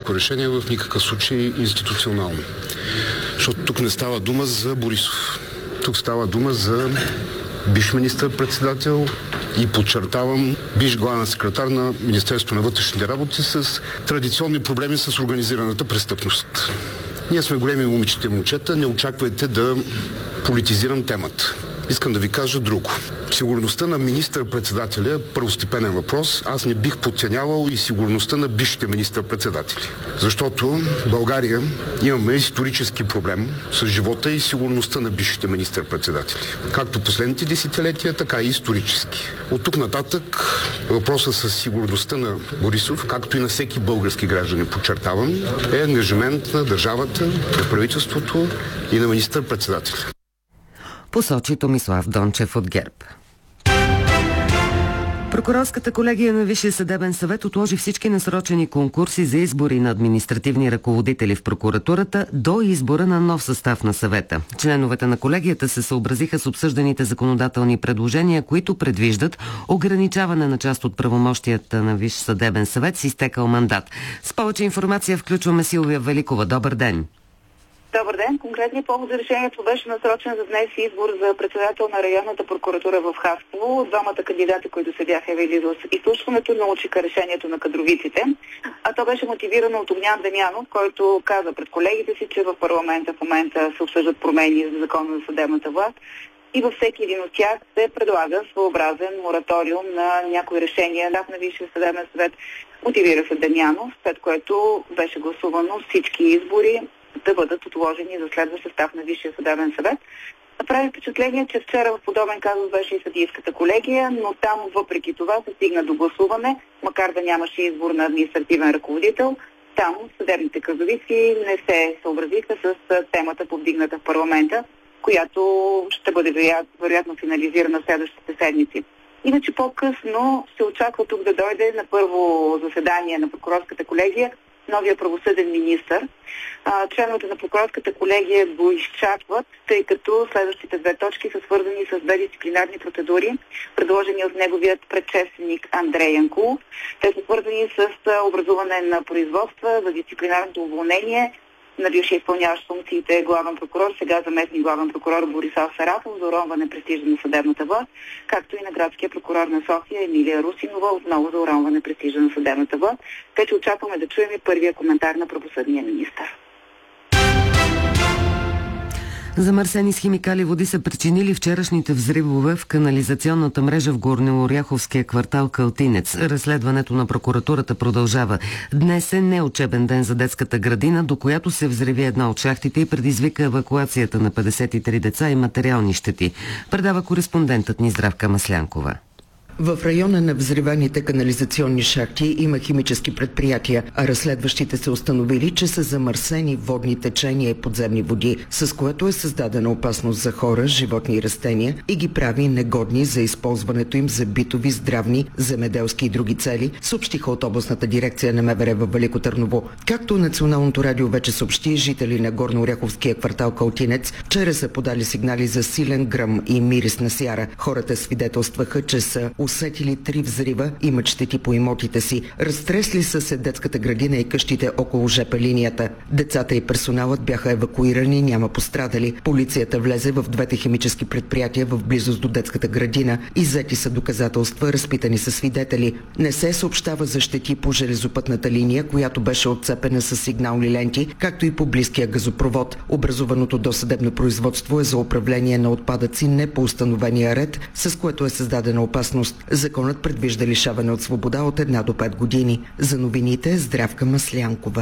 политическо решение, в никакъв случай институционално. Защото тук не става дума за Борисов. Тук става дума за бивш министър-председател и подчертавам, бивш главен секретар на Министерството на вътрешните работи с традиционни проблеми с организираната престъпност. Ние сме големи момичета и момчета, не очаквайте да политизирам темата. Искам да ви кажа друго. Сигурността на министър-председателя е първостепенен въпрос. Аз не бих подценявал и сигурността на бившите министър-председатели. Защото в България имаме исторически проблем с живота и сигурността на бившите министър-председатели. Както последните десетилетия, така и исторически. От тук нататък въпросът с сигурността на Борисов, както и на всеки български гражданин, подчертавам, е ангажимент на държавата, на правителството и на министър-председателя. Посочи Томислав Дончев от ГЕРБ. Прокурорската колегия на Висшия съдебен съвет отложи всички насрочени конкурси за избори на административни ръководители в прокуратурата до избора на нов състав на съвета. Членовете на колегията се съобразиха с обсъжданите законодателни предложения, които предвиждат ограничаване на част от правомощията на Висш съдебен съвет с изтекал мандат. С повече информация включваме Силвия Великова. Добър ден! Добър ден. Конкретният повод за решението беше насрочен за днес избор за председател на районната прокуратура в Хасково. Двамата кандидати, които се бяха явили за изслушването, научиха решението на кадровиците. А то беше мотивирано от Огнян Демянов, който каза пред колегите си, че в парламента в момента се обсъждат промени за закона за съдебната власт и във всеки един от тях се предлага своеобразен мораториум на някои решения на Висшия съдебен съвет. Мотивира се Демянов, след което беше гласувано всички избори да бъдат отложени за следващ състав на Висшия съдебен съвет. Направи впечатление, че вчера в подобен казус беше и съдийската колегия, но там въпреки това се стигна до гласуване, макар да нямаше избор на административен ръководител. Там съдебните казовици не се съобразиха с темата, повдигната в парламента, която ще бъде вероятно финализирана в следващите седмици. Иначе по-късно се очаква тук да дойде на първо заседание на прокурорската колегия новия правосъден министър. Членовете на прокурорската колегия го изчакват, тъй като следващите две точки са свързани с две дисциплинарни процедури, предложени от неговият предшественик Андрей Янкулов. Те са свързани с образуване на производства за дисциплинарното уволнение на бившия изпълняващ функциите главен прокурор, сега заместник главен прокурор Борислав Сарафов за уронване престижа на съдебната власт, както и на градския прокурор на София Емилия Русинова отново за уронване престижа на съдебната власт. Така че очакваме да чуем и първия коментар на правосъдния министър. Замърсени с химикали води са причинили вчерашните взривове в канализационната мрежа в Горнооряховския квартал Калтинец. Разследването на прокуратурата продължава. Днес е неучебен ден за детската градина, до която се взриви една от шахтите и предизвика евакуацията на 53 деца и материални щети. Предава кореспондентът ни Здравка Маслянкова. В района на взриваните канализационни шахти има химически предприятия, а разследващите се установили, че са замърсени водни течения и подземни води, с което е създадена опасност за хора, животни и растения и ги прави негодни за използването им за битови, здравни, земеделски и други цели, съобщиха от областната дирекция на МВР във Велико Търново. Както Националното радио вече съобщи, жители на Горнооряховския квартал Калтинец вчера са подали сигнали за силен гръм и мирис на сяра. Хората свидетелстваха, че са усетили 3 взрива, имат щети по имотите си. Разтресли са се детската градина и къщите около ЖП линията. Децата и персоналът бяха евакуирани, няма пострадали. Полицията влезе в двете химически предприятия в близост до детската градина. Иззети са доказателства, разпитани са свидетели. Не се съобщава за щети по железопътната линия, която беше отцепена с сигнални ленти, както и по близкия газопровод. Образуваното досъдебно производство е за управление на отпадъци не по установения ред, с което е създадена опасност. Законът предвижда лишаване от свобода от 1 до 5 години. За новините Здравка Маслянкова.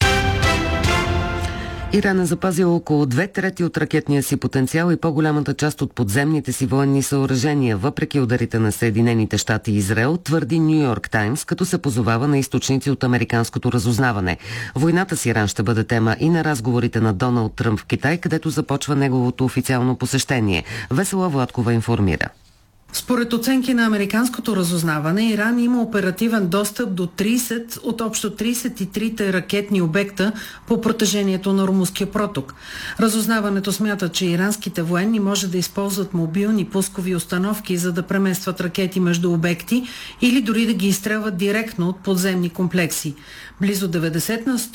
Иран е запазил около 2/3 от ракетния си потенциал и по-голямата част от подземните си военни съоръжения, въпреки ударите на Съединените щати и Израел, твърди Ню Йорк Таймс, като се позовава на източници от американското разузнаване. Войната с Иран ще бъде тема и на разговорите на Доналд Тръмп в Китай, където започва неговото официално посещение. Весела Владкова информира. Според оценки на американското разузнаване, Иран има оперативен достъп до 30 от общо 33-те ракетни обекта по протежението на Ормузския проток. Разузнаването смята, че иранските военни може да използват мобилни пускови установки, за да преместват ракети между обекти или дори да ги изстрелват директно от подземни комплекси. Близо 90 на 100